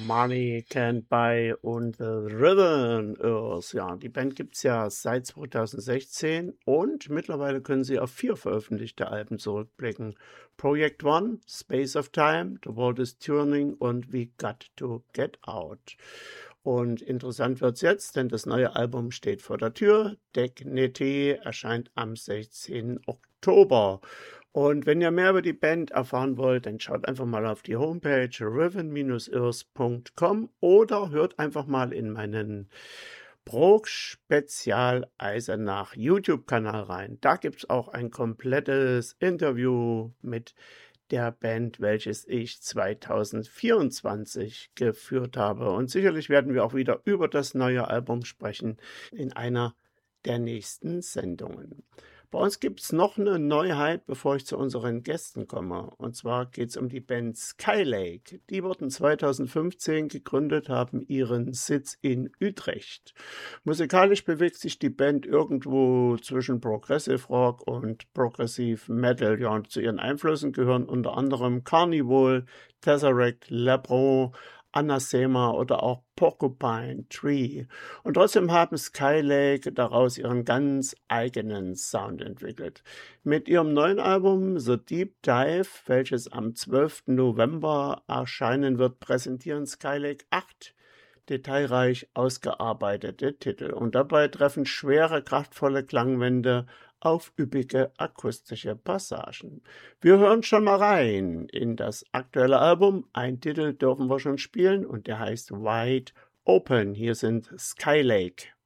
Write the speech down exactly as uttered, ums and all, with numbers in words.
Money Can't Buy und The Ribbon Earth. Ja, die Band gibt es ja seit zweitausendsechzehn und mittlerweile können sie auf vier veröffentlichte Alben zurückblicken. Project One, Space of Time, The World is Turning und We Got to Get Out. Und interessant wird's jetzt, denn das neue Album steht vor der Tür. Dignity erscheint am sechzehnten Oktober. Und wenn ihr mehr über die Band erfahren wollt, dann schaut einfach mal auf die Homepage riven Bindestrich earth Punkt com oder hört einfach mal in meinen Prog Spezial Eisenach YouTube-Kanal rein. Da gibt's auch ein komplettes Interview mit der Band, welches ich zweitausendvierundzwanzig geführt habe. Und sicherlich werden wir auch wieder über das neue Album sprechen in einer der nächsten Sendungen. Bei uns gibt es noch eine Neuheit, bevor ich zu unseren Gästen komme. Und zwar geht es um die Band Skylake. Die wurden zweitausendfünfzehn gegründet, haben ihren Sitz in Utrecht. Musikalisch bewegt sich die Band irgendwo zwischen Progressive Rock und Progressive Metal. Ja, und zu ihren Einflüssen gehören unter anderem Carnival, Tesseract, Lebron, Anathema oder auch Porcupine Tree. Und trotzdem haben Skylake daraus ihren ganz eigenen Sound entwickelt. Mit ihrem neuen Album The Deep Dive, welches am zwölften November erscheinen wird, präsentieren Skylake acht detailreich ausgearbeitete Titel. Und dabei treffen schwere, kraftvolle Klangwände auf üppige akustische Passagen. Wir hören schon mal rein in das aktuelle Album. Ein Titel dürfen wir schon spielen und der heißt Wide Open. Hier sind Skylake.